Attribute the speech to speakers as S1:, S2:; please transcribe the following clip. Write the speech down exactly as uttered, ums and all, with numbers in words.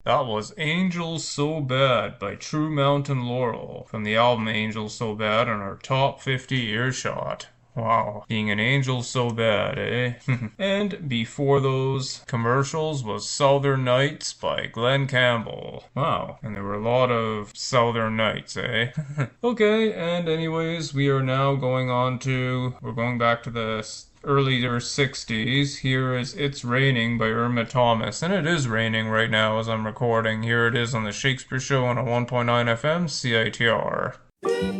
S1: That was Angels So Bad by True Mountain Laurel from the album Angels So Bad on our top fifty earshot. Wow, being an angel so bad, eh? And before those commercials was Southern Nights by Glenn Campbell. Wow, and there were a lot of Southern Nights, eh? Okay, and anyways, we are now going on to, we're going back to the earlier sixties. Here is It's Raining by Irma Thomas. And it is raining right now as I'm recording. Here it is on the Shakespeare Show on a one point nine F M C I T R.